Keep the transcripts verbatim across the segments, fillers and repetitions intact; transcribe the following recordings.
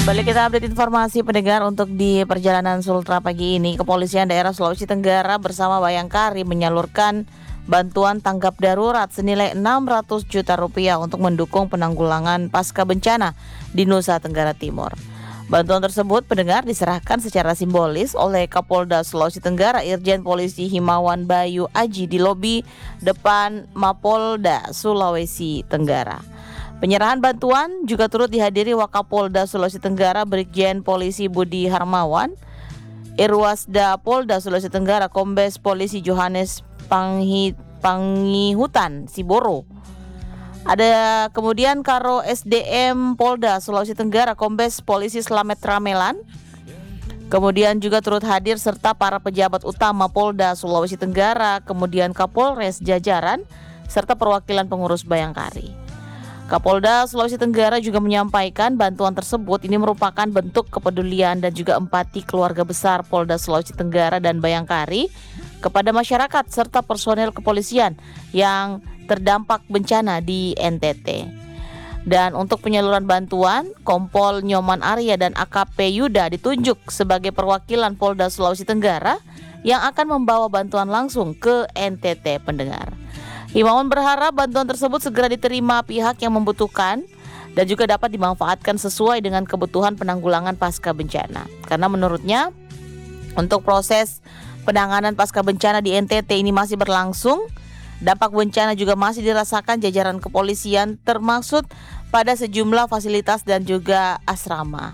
Kembali kita update informasi pendengar untuk di perjalanan Sultra pagi ini. Kepolisian daerah Sulawesi Tenggara bersama Bayangkari menyalurkan bantuan tanggap darurat senilai enam ratus juta rupiah untuk mendukung penanggulangan pasca bencana di Nusa Tenggara Timur. Bantuan tersebut pendengar diserahkan secara simbolis oleh Kapolda Sulawesi Tenggara Irjen Polisi Himawan Bayu Aji di lobi depan Mapolda Sulawesi Tenggara. Penyerahan bantuan juga turut dihadiri Wakapolda Sulawesi Tenggara Brigjen Polisi Budi Harmawan, Irwasda Polda Sulawesi Tenggara Kombes Polisi Johannes Panghi, Pangihutan Siboro. Ada kemudian Karo S D M Polda Sulawesi Tenggara Kombes Polisi Slamet Ramelan. Kemudian juga turut hadir serta para pejabat utama Polda Sulawesi Tenggara, kemudian Kapolres jajaran serta perwakilan pengurus Bayangkari. Kapolda Sulawesi Tenggara juga menyampaikan bantuan tersebut ini merupakan bentuk kepedulian dan juga empati keluarga besar Polda Sulawesi Tenggara dan Bayangkari kepada masyarakat serta personel kepolisian yang terdampak bencana di N T T. Dan untuk penyaluran bantuan, Kompol Nyoman Arya dan A K P Yuda ditunjuk sebagai perwakilan Polda Sulawesi Tenggara yang akan membawa bantuan langsung ke N T T pendengar. Himawan berharap bantuan tersebut segera diterima pihak yang membutuhkan dan juga dapat dimanfaatkan sesuai dengan kebutuhan penanggulangan pasca bencana. Karena menurutnya untuk proses penanganan pasca bencana di N T T ini masih berlangsung, dampak bencana juga masih dirasakan jajaran kepolisian termasuk pada sejumlah fasilitas dan juga asrama.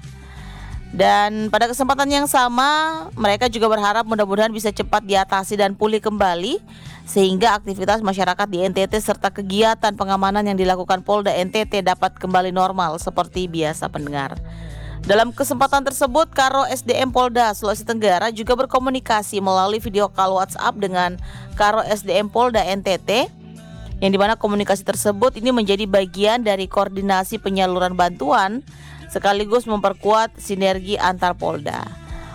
Dan pada kesempatan yang sama, mereka juga berharap mudah-mudahan bisa cepat diatasi dan pulih kembali sehingga aktivitas masyarakat di N T T serta kegiatan pengamanan yang dilakukan Polda N T T dapat kembali normal seperti biasa pendengar. Dalam kesempatan tersebut, Karo S D M Polda Sulawesi Tenggara juga berkomunikasi melalui video call WhatsApp dengan Karo S D M Polda N T T, yang dimana komunikasi tersebut ini menjadi bagian dari koordinasi penyaluran bantuan sekaligus memperkuat sinergi antar Polda.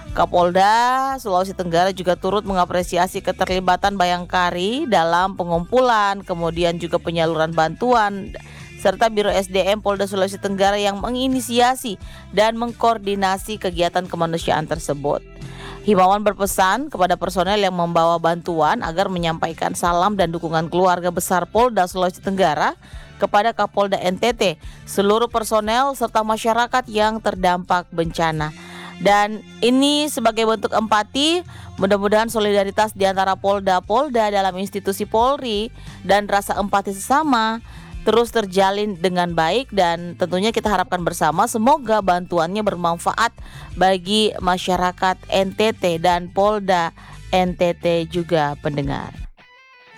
Kapolda Sulawesi Tenggara juga turut mengapresiasi keterlibatan Bayangkari dalam pengumpulan, kemudian juga penyaluran bantuan, serta Biro S D M Polda Sulawesi Tenggara yang menginisiasi dan mengkoordinasi kegiatan kemanusiaan tersebut. Himawan berpesan kepada personel yang membawa bantuan agar menyampaikan salam dan dukungan keluarga besar Polda Sulawesi Tenggara kepada Kapolda N T T, seluruh personel serta masyarakat yang terdampak bencana. Dan ini sebagai bentuk empati, mudah-mudahan solidaritas di antara Polda-Polda dalam institusi Polri dan rasa empati sesama terus terjalin dengan baik, dan tentunya kita harapkan bersama semoga bantuannya bermanfaat bagi masyarakat N T T dan Polda N T T juga pendengar.